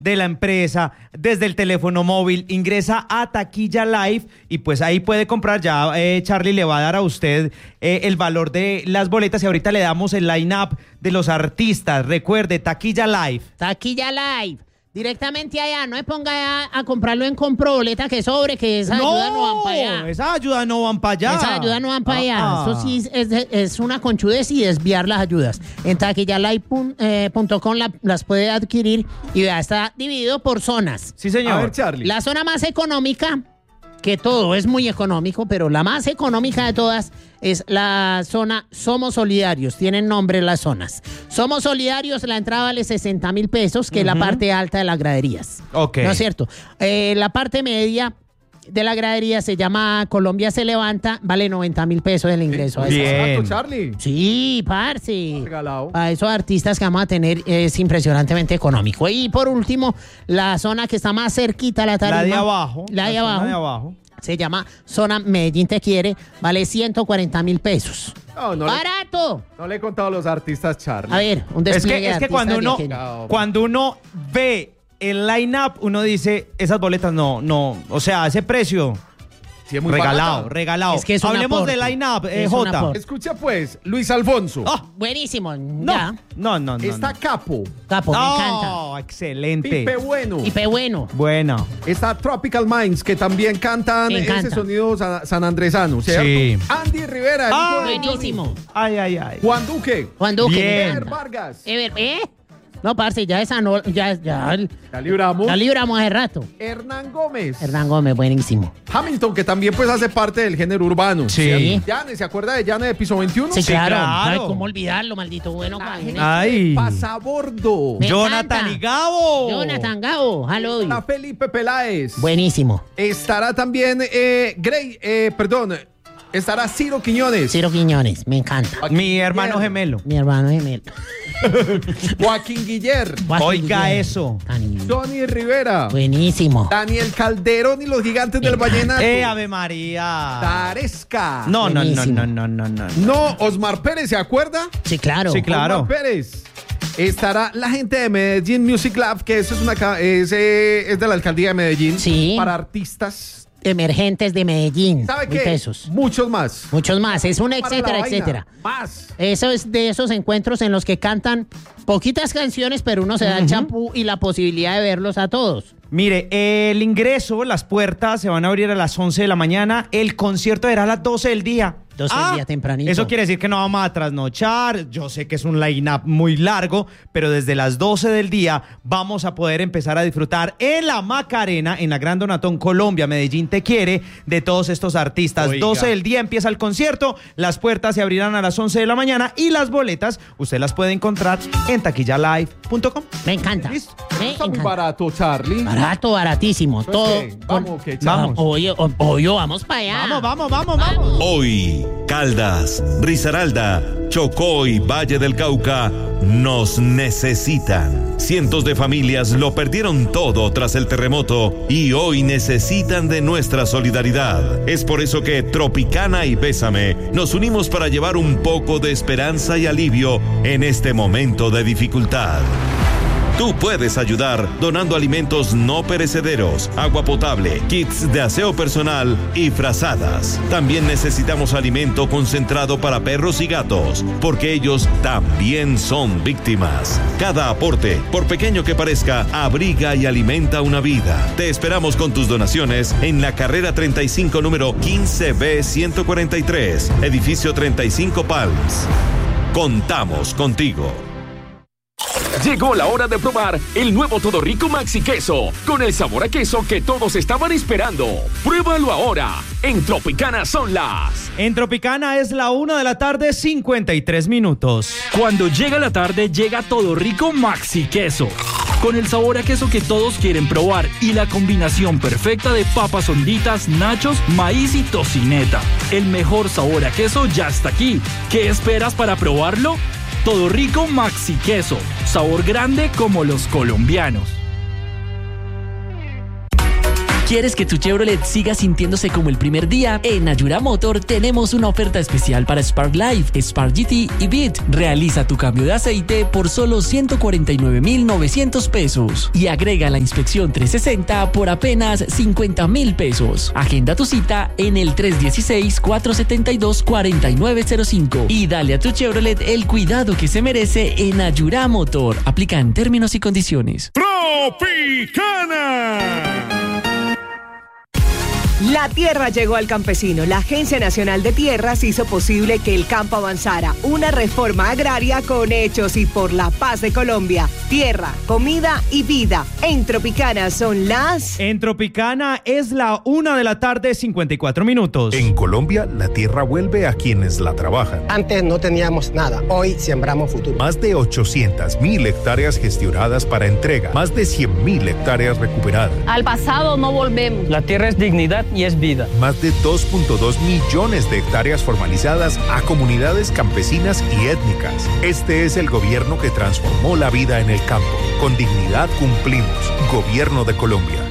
de la empresa, desde el teléfono móvil, ingresa a Taquilla Live y pues ahí puede comprar. Ya Charlie le va a dar a usted el valor de las boletas y ahorita le damos el line-up de los artistas. Recuerde, Taquilla Live. Taquilla Live. Directamente allá, no me ponga a comprarlo en Comproboleta que sobre, que esas ayudas no van para allá. Esas ayudas no van para allá. Esas ayudas no van para allá. Eso sí es una conchudez y desviar las ayudas. En taquillalive.com las puede adquirir y ya está dividido por zonas. Sí, señor. A ver, Charlie. La zona más económica, que todo es muy económico, pero la más económica de todas es la zona Somos Solidarios. Tienen nombre las zonas. Somos Solidarios, la entrada vale 60,000 pesos, que es la parte alta de las graderías. Ok. ¿No es cierto? La parte media de la gradería se llama Colombia se levanta, vale 90,000 pesos el ingreso. Bien. Charlie. Sí, parce. Regalado. A esos artistas que vamos a tener es impresionantemente económico. Y por último, la zona que está más cerquita a la tarima. La de abajo. La de zona abajo. de abajo. Se llama Zona Medellín Te Quiere, vale 140,000 pesos. No ¡Barato! no le he contado a los artistas, Charlie. A ver, un Es despliegue que de cuando artistas uno, de aquel. cuando uno ve el line-up, uno dice, esas boletas no, o sea, ese precio, Sí, es muy regalado, barata. regalado. Es que es un Hablemos aporte. del line-up, Es un Jota. aporte. Escucha pues, Luis Alfonso. Ah, Buenísimo, no, ya. no. Está Capo. Capo, me encanta. Oh, excelente. Pipe Bueno. Pipe Bueno. Bueno. Está Tropical Minds, que también cantan Me encanta. ese sonido sanandresano, ¿cierto? Sí. Andy Rivera, el hijo de Buenísimo. Ay. Johnny. Juan Duque. Juan Duque, me Bien. Ever encanta. Vargas. No, parce, ya esa no, ya Ya libramos. la libramos hace rato. Hernán Gómez. Hernán Gómez, buenísimo. Hamilton, que también pues hace parte del género urbano. Sí. Yane, ¿se acuerda de Yane de Piso 21? Sí, claro. claro. Ay, ¿cómo olvidarlo, maldito bueno? Ay. Pasabordo. Me Jonathan encanta. y Gabo. Jonathan Gabo, hello. Está Felipe Peláez. Buenísimo. Estará también estará Ciro Quiñones. Ciro Quiñones, me encanta. Mi hermano gemelo. Mi hermano gemelo. Joaquín Guiller. Oiga eso. Johnny Rivera. Buenísimo. Daniel Calderón y los gigantes del vallenato. Ave María. Taresca. No. Buenísimo. No, Osmar Pérez, ¿se acuerda? Sí, claro. Sí, claro. Osmar Pérez. Estará la gente de Medellín Music Lab, que eso es de la alcaldía de Medellín. Sí. Para artistas. Emergentes de Medellín. ¿Sabe Muy qué? tesos. Muchos más. Muchos más. Es un Para la etcétera, vaina. etcétera. Más. Eso es de esos encuentros en los que cantan poquitas canciones, pero uno se da el champú y la posibilidad de verlos a todos. Mire, el ingreso, las puertas se van a abrir a las 11 de la mañana. El concierto será a las 12 del día. 12 del día tempranito. Eso quiere decir que no vamos a trasnochar. Yo sé que es un line-up muy largo, pero desde las 12 del día vamos a poder empezar a disfrutar en la Macarena, en la Gran Donatón Colombia, Medellín Te Quiere, de todos estos artistas. Oiga. 12 del día empieza el concierto, las puertas se abrirán a las 11 de la mañana y las boletas usted las puede encontrar en taquillalive.com. Me encanta. Listo. Me Está muy encanta. barato, Charlie. Barato, baratísimo. Pues, Todo. ¿qué? Vamos, ¿qué, Charlie? Vamos. Oye, vamos para allá. Vamos. Hoy, Caldas, Risaralda, Chocó y Valle del Cauca nos necesitan. Cientos de familias lo perdieron todo tras el terremoto y hoy necesitan de nuestra solidaridad. Es por eso que Tropicana y Bésame nos unimos para llevar un poco de esperanza y alivio en este momento de dificultad. Tú puedes ayudar donando alimentos no perecederos, agua potable, kits de aseo personal y frazadas. También necesitamos alimento concentrado para perros y gatos, porque ellos también son víctimas. Cada aporte, por pequeño que parezca, abriga y alimenta una vida. Te esperamos con tus donaciones en la carrera 35, número 15B143, edificio 35 Palms. Contamos contigo. Llegó la hora de probar el nuevo Todo Rico Maxi Queso, con el sabor a queso que todos estaban esperando. Pruébalo ahora. En Tropicana son las... En Tropicana es la 1 de la tarde, 53 minutos. Cuando llega la tarde, llega Todo Rico Maxi Queso. Con el sabor a queso que todos quieren probar y la combinación perfecta de papas honditas, nachos, maíz y tocineta. El mejor sabor a queso ya está aquí. ¿Qué esperas para probarlo? Todo Rico Maxi Queso. Sabor grande como los colombianos. ¿Quieres que tu Chevrolet siga sintiéndose como el primer día? En Ayura Motor tenemos una oferta especial para Spark Life, Spark GT y Beat. Realiza tu cambio de aceite por solo 149,900 pesos y agrega la inspección 360 por apenas 50,000 pesos. Agenda tu cita en el 316-472-4905 y dale a tu Chevrolet el cuidado que se merece en Ayura Motor. Aplican términos y condiciones. Tropicana. La tierra llegó al campesino. La Agencia Nacional de Tierras hizo posible que el campo avanzara. Una reforma agraria con hechos y por la paz de Colombia. Tierra, comida y vida. En Tropicana son las... En Tropicana es la 1:54 p.m. En Colombia, la tierra vuelve a quienes la trabajan. Antes no teníamos nada, hoy sembramos futuro. Más de 800,000 hectáreas gestionadas para entrega. Más de 100,000 hectáreas recuperadas. Al pasado no volvemos. La tierra es dignidad y es vida. Más de 2.2 millones de hectáreas formalizadas a comunidades campesinas y étnicas. Este es el gobierno que transformó la vida en el campo. Con dignidad cumplimos. Gobierno de Colombia.